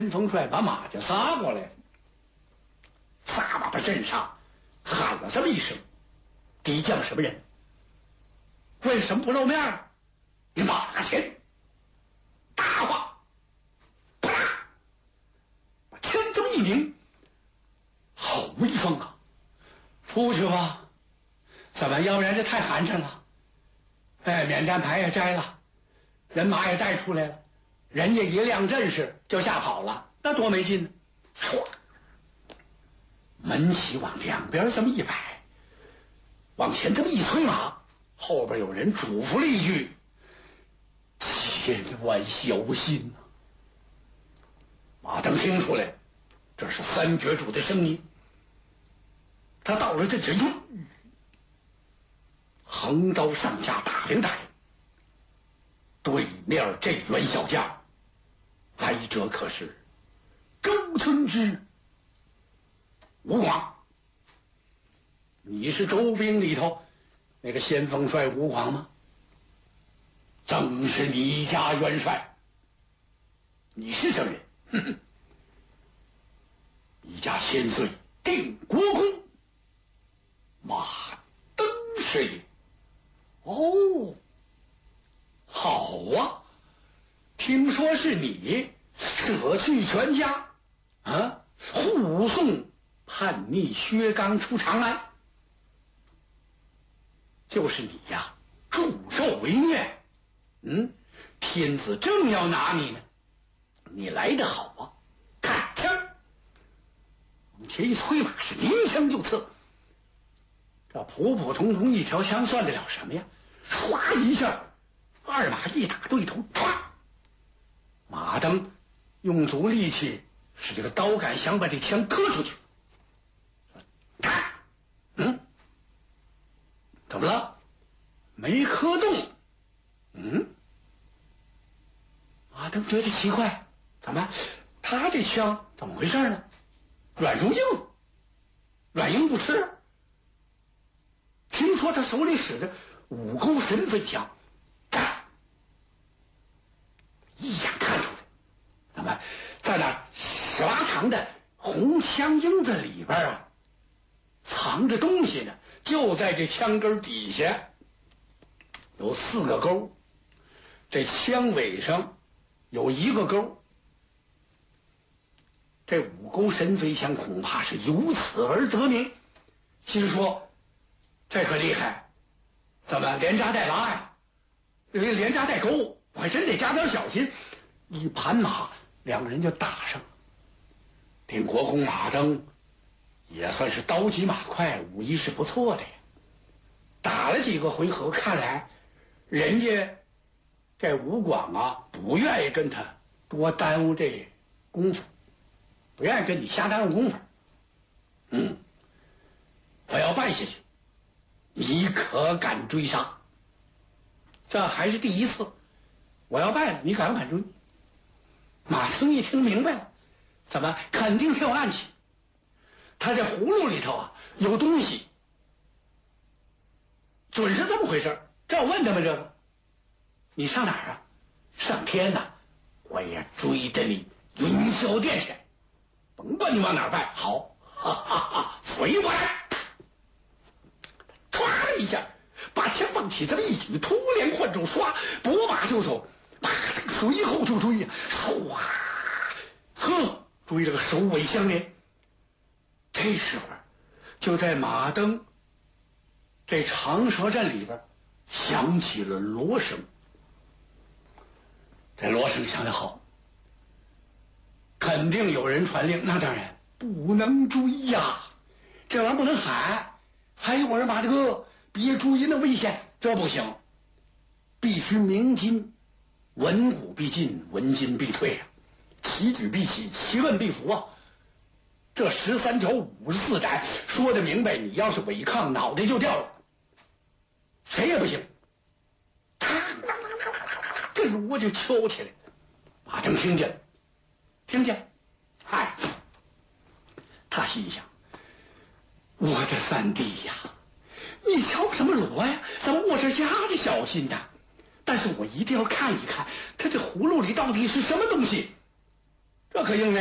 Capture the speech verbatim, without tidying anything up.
风帅把马就撒过来了，撒马的阵上喊了这么一声：“敌将什么人？为什么不露面？你马前！”大话，啪啦，把枪这么一拧，好威风啊！出去吧，怎么？要不然这太寒碜了。哎，免战牌也摘了，人马也带出来了，人家一亮阵势就吓跑了，那多没劲呢！唰，门旗往两边这么一摆，往前这么一催马，后边有人嘱咐了一句：“千万小心呐！”马登听出来，这是三绝主的声音。他到了阵前，哟，横刀上下打量打量，对面这员小将，来者可是周村之吴广。你是周兵里头那个先锋帅吴广吗？正是你家元帅。你是什么人？哼哼，你家千岁定国公马登是也。哦，好啊！听说是你舍去全家，啊，护送叛逆薛刚出长安，就是你呀，助纣为虐。嗯，天子正要拿你呢，你来得好啊！看枪，往前一催马，是鸣枪就刺。这普普通通一条枪算得了什么呀？唰一下，二马一打对头，唰！马登用足力气，使这个刀杆想把这枪磕出去。看，嗯，怎么了？没磕动。嗯，马登觉得奇怪，怎么他这枪怎么回事呢？软如硬，软硬不吃。听说他手里使的五钩神飞枪，干，一眼看出来，怎么在那十八长的红枪缨子里边啊，藏着东西呢，就在这枪根底下有四个钩，这枪尾上有一个钩，这五钩神飞枪恐怕是由此而得名。心说这可厉害，怎么连扎带拉呀？连扎带钩，我还真得加点小心。一盘马，两个人就打上了。定国公马登也算是刀疾马快，武艺是不错的呀。打了几个回合，看来人家这吴广啊，不愿意跟他多耽误这功夫，不愿意跟你瞎耽误功夫。嗯，我要败下去，你可敢追杀？这还是第一次，我要败了，你敢不敢追？马腾一听明白了，怎么肯定是有暗器？他这葫芦里头啊有东西，准是这么回事。这我问他们这个，你上哪儿啊？上天呐！我也追着你云霄殿去，甭管你往哪儿拜，好，哈哈哈，随我来！唰的一下，把枪往起这么一举，突连换手，唰，拨马就走，啪，随后就追呀，唰，呵，追了个首尾相连。这时候，就在马登这长蛇阵里边响起了锣声。这锣声响得好，肯定有人传令。那当然不能追呀，这玩意儿不能喊。还有人马哥别追，那危险，这不行，必须鸣金，文武必进，文金必退啊，旗举必起，旗问必服啊。这十三条五十四斩说的明白，你要是违抗，脑袋就掉了，谁也不行。这锣就敲起来，马登听见，听见，嗨，他心想：我的三弟呀，你敲什么锣呀？怎么我这夹着小心的？但是我一定要看一看，他这葫芦里到底是什么东西。 这可应